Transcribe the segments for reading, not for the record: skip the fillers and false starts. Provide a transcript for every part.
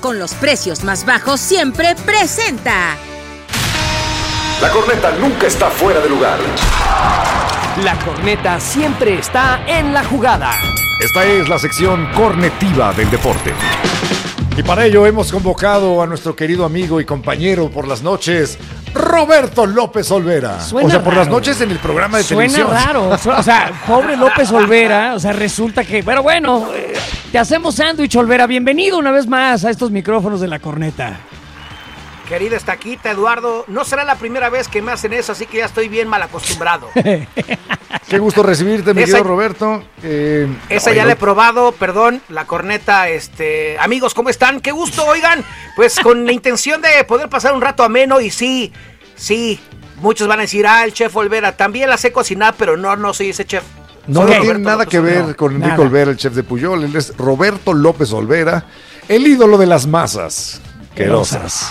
con los precios más bajos siempre presenta. La corneta nunca está fuera de lugar. La corneta siempre está en la jugada. Esta es la sección cornetiva del deporte. Y para ello hemos convocado a nuestro querido amigo y compañero por las noches, Roberto López Olvera. Suena o sea, por raro. las noches en el programa de televisión. Suena raro. O sea, pobre López Olvera. O sea, resulta que... Pero bueno, te hacemos sándwich, Olvera. Bienvenido una vez más a estos micrófonos de la corneta. Querida Estaquita, Eduardo, no será la primera vez que me hacen eso, así que ya estoy bien mal acostumbrado. Qué gusto recibirte, mi querido Roberto. Esa ya la he probado, perdón, la corneta, amigos, ¿cómo están? Qué gusto, oigan, pues con la intención de poder pasar un rato ameno y sí, muchos van a decir, el chef Olvera, también la sé cocinar, pero no soy ese chef. No tiene nada que ver con Enrique Olvera, el chef de Puyol, él es Roberto López Olvera, el ídolo de las masas querosas.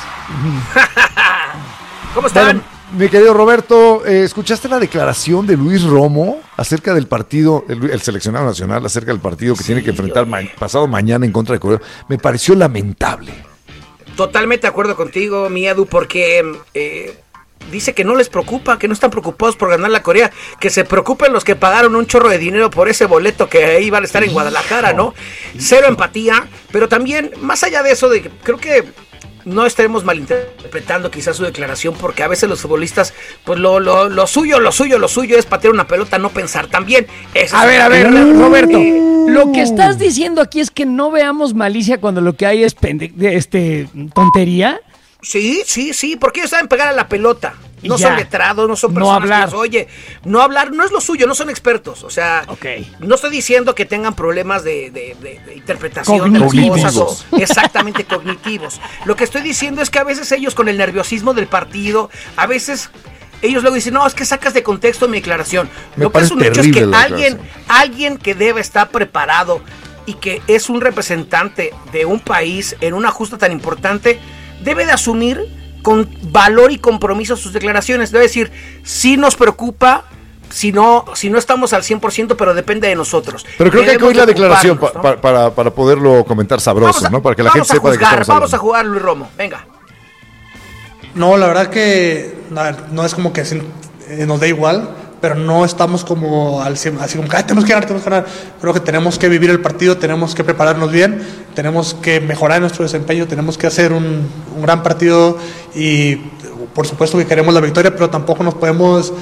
¿Cómo están? Bueno, mi querido Roberto, ¿escuchaste la declaración de Luis Romo acerca del partido, el seleccionado nacional, acerca del partido que tiene que enfrentar pasado mañana en contra de Corea? Me pareció lamentable. Totalmente de acuerdo contigo, mi Edu, porque dice que no les preocupa, que no están preocupados por ganar la Corea, que se preocupen los que pagaron un chorro de dinero por ese boleto que ahí van a estar en Guadalajara, ¿no? Cero empatía, pero también, más allá de eso, creo que no estaremos malinterpretando quizás su declaración, porque a veces los futbolistas, pues lo suyo es patear una pelota, no pensar también. A ver, Roberto, lo que estás diciendo aquí es que no veamos malicia cuando lo que hay es tontería. Sí, porque ellos saben pegar a la pelota. No ya. Son letrados, no son personas. No hablar. Oye, no hablar no es lo suyo, no son expertos. O sea, no estoy diciendo que tengan problemas de interpretación cognitivos. de las cosas. Exactamente, cognitivos. Lo que estoy diciendo es que a veces ellos con el nerviosismo del partido, a veces ellos luego dicen, no, es que sacas de contexto mi declaración. Lo que es un hecho es que alguien que debe estar preparado y que es un representante de un país en una justa tan importante, debe de asumir con valor y compromiso sus declaraciones. Debe decir, sí nos preocupa, si no estamos al 100%, pero depende de nosotros. Pero creo que hay que oír la declaración para poderlo comentar sabroso, ¿no? Para que la gente sepa de qué estamos hablando. Vamos a jugar, Luis Romo, venga. No, la verdad que no es como que nos da igual, pero no estamos como así como que tenemos que ganar. Creo que tenemos que vivir el partido, tenemos que prepararnos bien, tenemos que mejorar nuestro desempeño, tenemos que hacer un gran partido y por supuesto que queremos la victoria, pero tampoco nos podemos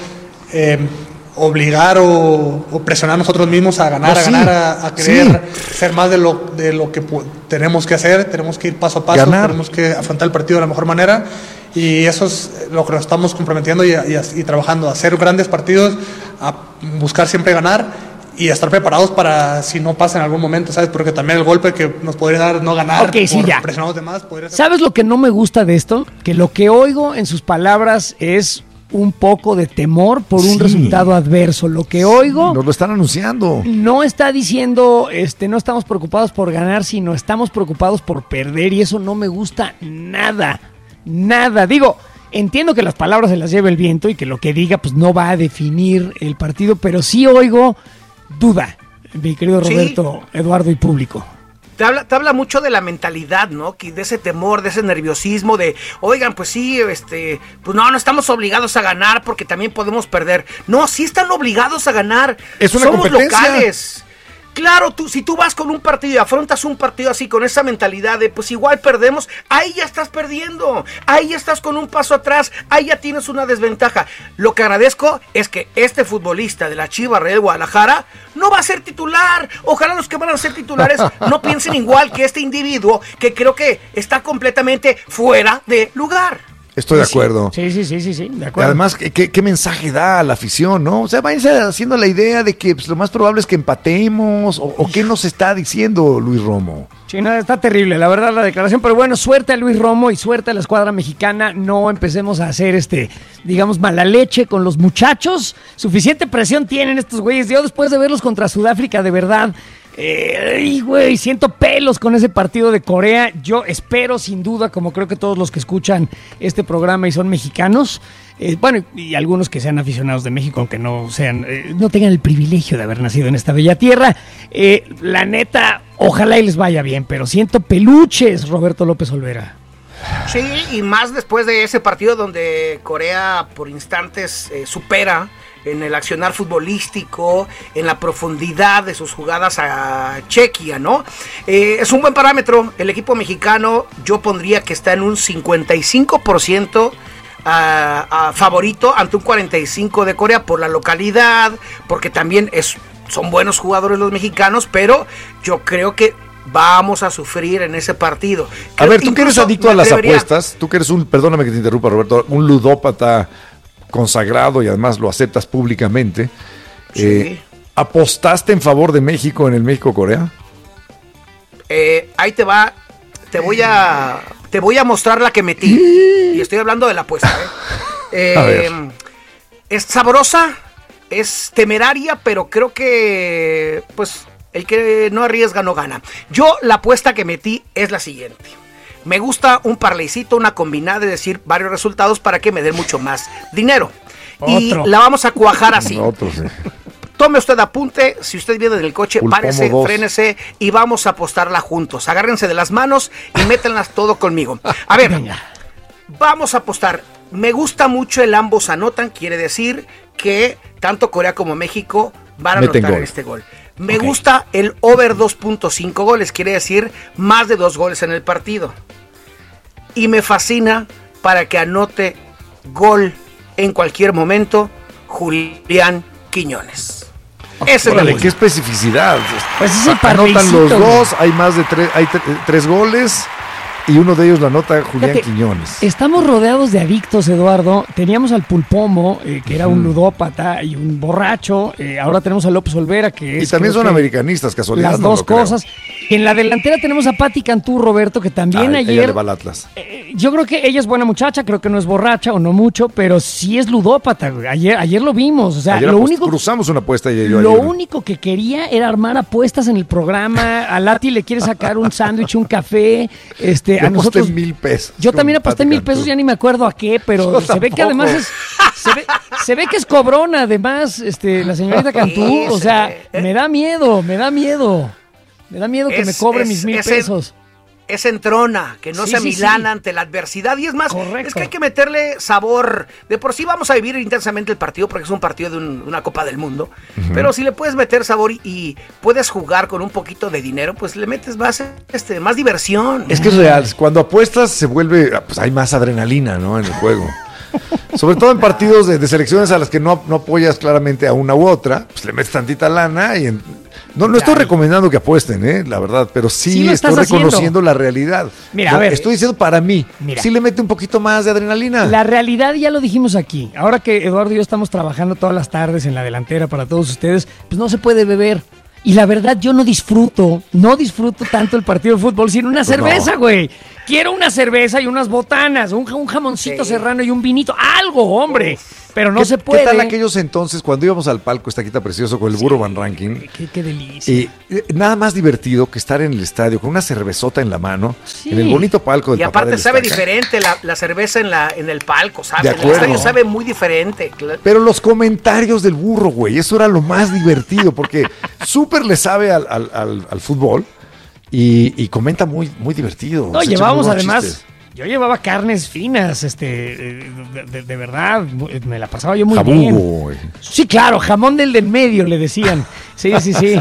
obligar o presionar nosotros mismos a ganar, a querer ser más de lo que tenemos que hacer. Tenemos que ir paso a paso, tenemos que afrontar el partido de la mejor manera. Y eso es lo que nos estamos comprometiendo y trabajando, a hacer grandes partidos, a buscar siempre ganar y a estar preparados para si no pasa en algún momento, ¿sabes? Porque también el golpe que nos podría dar no ganar por presionados de más podría ser... ¿Sabes lo que no me gusta de esto? Que lo que oigo en sus palabras es un poco de temor por un resultado adverso. Lo que oigo... Nos lo están anunciando. No está diciendo, no estamos preocupados por ganar, sino estamos preocupados por perder, y eso no me gusta nada. Digo, entiendo que las palabras se las lleva el viento y que lo que diga pues no va a definir el partido, pero sí oigo duda, mi querido Roberto, Eduardo y público. Te habla mucho de la mentalidad, ¿no? De ese temor, de ese nerviosismo, de, oigan, pues sí, pues no estamos obligados a ganar porque también podemos perder. No, sí están obligados a ganar. Es una Somos competencia. Locales. Claro, si tú vas con un partido y afrontas un partido así, con esa mentalidad de pues igual perdemos, ahí ya estás perdiendo, ahí ya estás con un paso atrás, ahí ya tienes una desventaja. Lo que agradezco es que este futbolista de la Chivas Real Guadalajara no va a ser titular. Ojalá los que van a ser titulares no piensen igual que este individuo, que creo que está completamente fuera de lugar. Estoy de acuerdo. Sí, de acuerdo. Además, ¿qué mensaje da a la afición, no? O sea, váyanse haciendo la idea de que pues, lo más probable es que empatemos, o ¿qué nos está diciendo Luis Romo? Sí, no, está terrible, la verdad, la declaración, pero bueno, suerte a Luis Romo y suerte a la escuadra mexicana. No empecemos a hacer digamos, mala leche con los muchachos. Suficiente presión tienen estos güeyes. Yo después de verlos contra Sudáfrica, de verdad... güey, siento pelos con ese partido de Corea. Yo espero, sin duda, como creo que todos los que escuchan este programa y son mexicanos, Bueno, y algunos que sean aficionados de México, aunque no sean, no tengan el privilegio de haber nacido en esta bella tierra. La neta, ojalá y les vaya bien, pero siento peluches, Roberto López Olvera. Sí, y más después de ese partido donde Corea por instantes supera en el accionar futbolístico, en la profundidad de sus jugadas a Chequia, ¿no? Es un buen parámetro. El equipo mexicano yo pondría que está en un 55% favorito ante un 45% de Corea por la localidad, porque también son buenos jugadores los mexicanos, pero yo creo que vamos a sufrir en ese partido. A ver, tú que eres adicto a las apuestas, tú que eres perdóname que te interrumpa, Roberto, un ludópata consagrado y además lo aceptas públicamente. Sí. ¿Apostaste en favor de México en el México-Corea? Ahí te va, te voy a mostrar la que metí. Y estoy hablando de la apuesta. Es sabrosa, es temeraria, pero creo que pues el que no arriesga no gana. Yo la apuesta que metí es la siguiente. Me gusta un parlaycito, una combinada, es decir, varios resultados para que me den mucho más dinero. Y la vamos a cuajar así. Sí. Tome usted apunte, si usted viene del coche, párese, frénese y vamos a apostarla juntos. Agárrense de las manos y métanlas todo conmigo. A ver, vamos a apostar. Me gusta mucho el ambos anotan, quiere decir que tanto Corea como México van a anotar en este gol. Me gusta el over 2.5 goles, quiere decir más de 2 goles en el partido. Y me fascina para que anote gol en cualquier momento Julián Quiñones. Ese Órale, qué especificidad. Pues ese anotan los dos, hay más de 3 goles. Y uno de ellos la anota Julián Quiñones. Estamos rodeados de adictos, Eduardo. Teníamos al Pulpomo, que era un ludópata y un borracho. Ahora tenemos a López Olvera, que es... Y también son americanistas, casualidad. Las dos cosas. En la delantera tenemos a Pati Cantú, Roberto, que también ayer... Ella le va al Atlas. Yo creo que ella es buena muchacha, creo que no es borracha o no mucho, pero sí es ludópata. Ayer lo vimos. O sea, ayer cruzamos una apuesta y yo lo único que quería era armar apuestas en el programa. A Lati le quiere sacar un sándwich, un café, yo a nosotros aposté 1,000 pesos. Yo también aposté 1,000 pesos, ya ni me acuerdo a qué, pero se ve que además se ve que es cobrona, además, la señorita Cantú. O sea, me da miedo. Me da miedo que me cobre mis 1,000 pesos. Es entrona, que no se amilana ante la adversidad. Y es más, es que hay que meterle sabor. De por sí vamos a vivir intensamente el partido, porque es un partido de una Copa del Mundo. Pero si le puedes meter sabor y puedes jugar con un poquito de dinero, pues le metes más diversión. Es que es real. Cuando apuestas se vuelve, pues hay más adrenalina, ¿no? En el juego. Sobre todo en partidos de selecciones a las que no apoyas claramente a una u otra, pues le metes tantita lana y... No estoy recomendando que apuesten, la verdad, pero sí estoy reconociendo la realidad. Mira, a ver, estoy diciendo para mí, sí le mete un poquito más de adrenalina. La realidad ya lo dijimos aquí. Ahora que Eduardo y yo estamos trabajando todas las tardes en la delantera para todos ustedes, pues no se puede beber. Y la verdad yo no disfruto tanto el partido de fútbol sin una cerveza, güey. Quiero una cerveza y unas botanas, un jamoncito serrano y un vinito, algo, hombre. Pero no se puede. ¿Qué tal aquellos entonces cuando íbamos al palco Estaquita Precioso con el Burro Van Ranking? Qué delicia. Y nada más divertido que estar en el estadio con una cervezota en la mano, en el bonito palco del Y papá aparte del sabe Estaca. diferente la cerveza en el palco, ¿sabes? De En el acuerdo. estadio sabe muy diferente. Pero los comentarios del Burro, güey, eso era lo más divertido, porque súper le sabe al fútbol y comenta muy, muy divertido. No, llevábamos además... Chistes. Yo llevaba carnes finas, de verdad, me la pasaba yo muy bien. Güey. Sí, claro, jamón del medio le decían. Sí.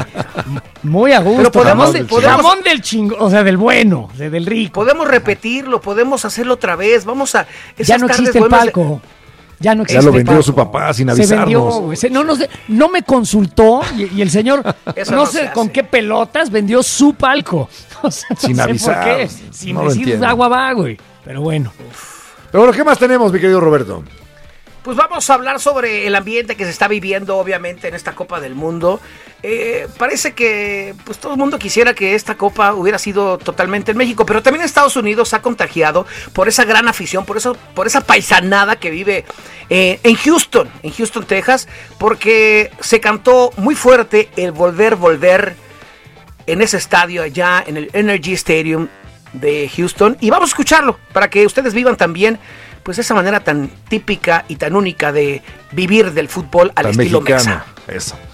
Muy a gusto. Pero jamón del chingo, o sea, del bueno, del rico. Podemos repetirlo, podemos hacerlo otra vez. Vamos a... Ya no existe el palco. Ya no existe. Ya lo vendió su papá sin avisarnos. Se vendió, no me consultó y el señor, no sé con qué pelotas, vendió su palco. O sea, sin avisar. ¿Por qué? Sin decir agua va, güey. Pero bueno. Pero bueno, ¿qué más tenemos, mi querido Roberto? Pues vamos a hablar sobre el ambiente que se está viviendo, obviamente, en esta Copa del Mundo. Parece que pues todo el mundo quisiera que esta Copa hubiera sido totalmente en México, pero también Estados Unidos se ha contagiado por esa gran afición, por esa paisanada que vive en Houston, Texas, porque se cantó muy fuerte el volver en ese estadio allá, en el Energy Stadium de Houston. Y vamos a escucharlo para que ustedes vivan también pues esa manera tan típica y tan única de vivir del fútbol al tan estilo mexicano. mexa. Eso.